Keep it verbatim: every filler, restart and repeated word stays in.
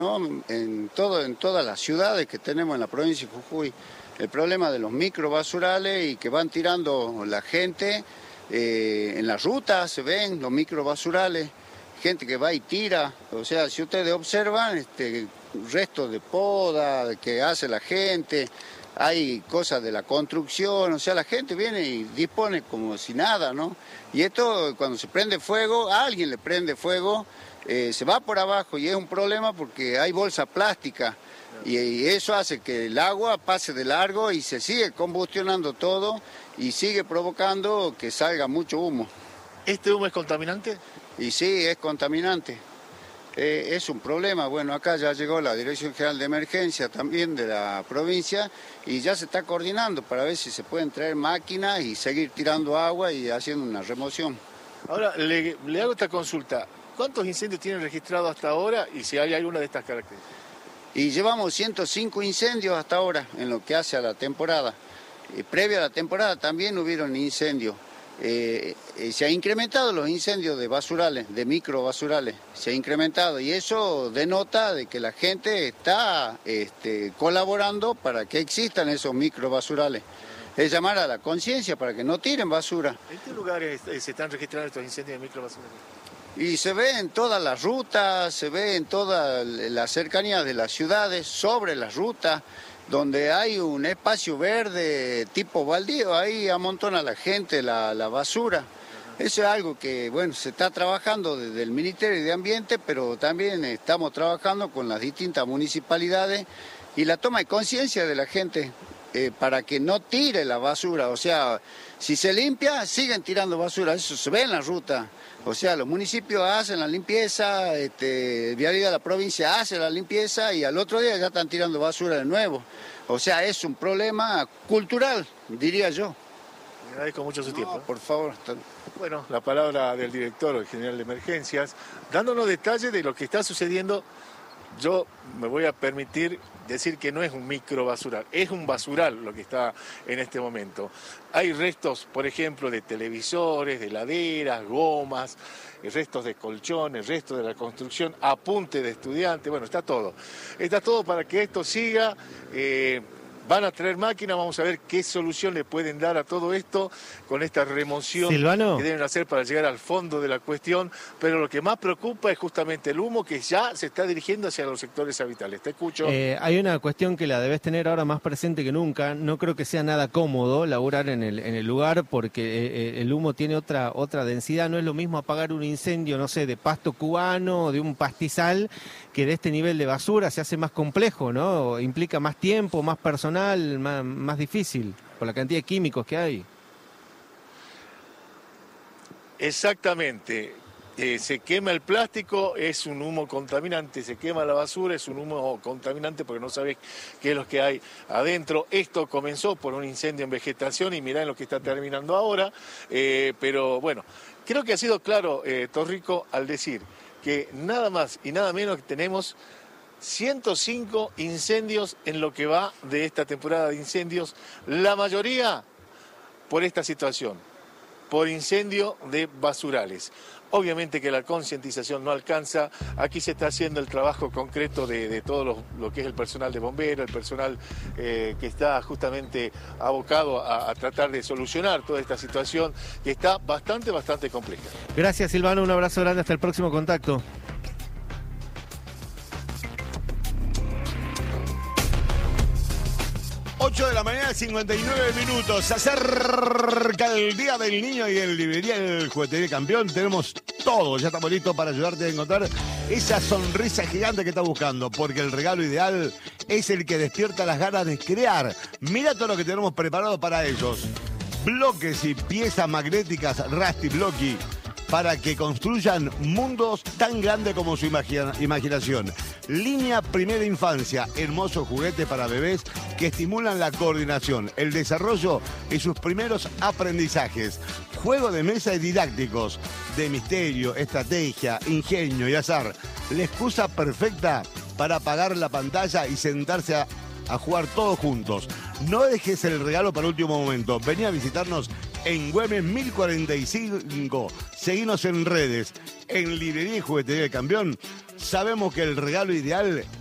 ¿no? En, todo, en todas las ciudades que tenemos en la provincia de Jujuy, el problema de los microbasurales y que van tirando la gente, eh, en las rutas se ven los microbasurales, gente que va y tira, o sea, si ustedes observan, este, restos de poda que hace la gente, hay cosas de la construcción, o sea, la gente viene y dispone como si nada, ¿no? Y esto, cuando se prende fuego, a alguien le prende fuego, eh, se va por abajo y es un problema porque hay bolsa plástica y, y eso hace que el agua pase de largo y se sigue combustionando todo y sigue provocando que salga mucho humo. ¿Este humo es contaminante? Y sí, es contaminante. Eh, es un problema. Bueno, acá ya llegó la Dirección General de Emergencia también de la provincia y ya se está coordinando para ver si se pueden traer máquinas y seguir tirando agua y haciendo una remoción. Ahora, le, le hago esta consulta. ¿Cuántos incendios tienen registrados hasta ahora y si hay alguna de estas características? Y llevamos ciento cinco incendios hasta ahora en lo que hace a la temporada. Eh, previo a la temporada también hubieron incendios. Eh, eh, se han incrementado los incendios de basurales, de microbasurales, se ha incrementado y eso denota de que la gente está este, colaborando para que existan esos microbasurales. Es llamar a la conciencia para que no tiren basura. ¿En qué lugares se están registrando estos incendios de microbasurales? Y se ve en todas las rutas, se ve en todas las cercanías de las ciudades, sobre las rutas, donde hay un espacio verde tipo baldío, ahí amontona la gente la, la basura. Eso es algo que, bueno, se está trabajando desde el Ministerio de Ambiente, pero también estamos trabajando con las distintas municipalidades y la toma de conciencia de la gente eh, para que no tire la basura. O sea, si se limpia, siguen tirando basura, eso se ve en la ruta. O sea, los municipios hacen la limpieza, este, Vialidad de la provincia hace la limpieza y al otro día ya están tirando basura de nuevo. O sea, es un problema cultural, diría yo. Le agradezco mucho su no, tiempo. Por favor. Bueno, la palabra del director general de emergencias, dándonos detalles de lo que está sucediendo. Yo me voy a permitir decir que no es un microbasural, es un basural lo que está en este momento. Hay restos, por ejemplo, de televisores, de heladeras, gomas, restos de colchones, restos de la construcción, apunte de estudiantes, bueno, está todo. Está todo para que esto siga. Eh, Van a traer máquinas, vamos a ver qué solución le pueden dar a todo esto con esta remoción Silvano, que deben hacer para llegar al fondo de la cuestión, pero lo que más preocupa es justamente el humo que ya se está dirigiendo hacia los sectores habitables. Te escucho. Eh, hay una cuestión que la debes tener ahora más presente que nunca. No creo que sea nada cómodo laburar en el, en el lugar porque eh, el humo tiene otra, otra densidad. No es lo mismo apagar un incendio, no sé, de pasto cubano o de un pastizal que de este nivel de basura. Se hace más complejo, ¿no? Implica más tiempo, más personal. Más, más difícil por la cantidad de químicos que hay. Exactamente. Eh, se quema el plástico, es un humo contaminante, se quema la basura, es un humo contaminante porque no sabes qué es lo que hay adentro. Esto comenzó por un incendio en vegetación y mirá en lo que está terminando ahora, eh, pero bueno, creo que ha sido claro, eh, Torrico, al decir que nada más y nada menos que tenemos ciento cinco incendios en lo que va de esta temporada de incendios, la mayoría por esta situación, por incendio de basurales. Obviamente que la concientización no alcanza, aquí se está haciendo el trabajo concreto de, de todo lo, lo que es el personal de bomberos, el personal eh, que está justamente abocado a, a tratar de solucionar toda esta situación que está bastante, bastante compleja. Gracias, Silvano, un abrazo grande, hasta el próximo contacto. ocho de la mañana, cincuenta y nueve minutos. Se acerca el Día del Niño y en Librería El Juguetería Campeón tenemos todo. Ya estamos listos para ayudarte a encontrar esa sonrisa gigante que estás buscando, porque el regalo ideal es el que despierta las ganas de crear. Mira todo lo que tenemos preparado para ellos. Bloques y piezas magnéticas Rusty Blocky para que construyan mundos tan grandes como su imagina- imaginación. Línea Primera Infancia, hermosos juguetes para bebés que estimulan la coordinación, el desarrollo y sus primeros aprendizajes. Juegos de mesa y didácticos, de misterio, estrategia, ingenio y azar. La excusa perfecta para apagar la pantalla y sentarse a, a jugar todos juntos. No dejes el regalo para último momento. Vení a visitarnos en Güemes mil cuarenta y cinco. Seguinos en redes. En Librería y Juguetería del Campeón sabemos que el regalo ideal